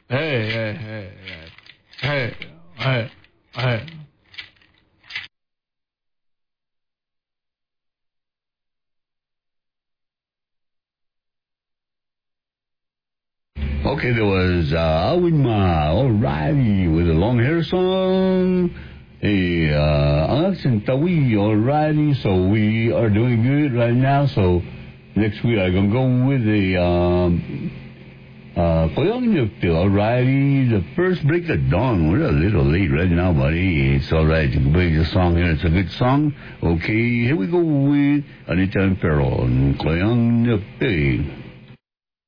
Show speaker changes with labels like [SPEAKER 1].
[SPEAKER 1] Hey. Okay, there was Awinma, alrighty, with a long hair song. Hey, Alex and Tawi, alrighty, so we are doing good right now, so next week I'm gonna go with the, Koyong Nyukti, alrighty, the first break of dawn. We're a little late right now, buddy. It's alright, you can play the song here, it's a good song. Okay, here we go with Anita and Farrell, and Koyong Nyukti.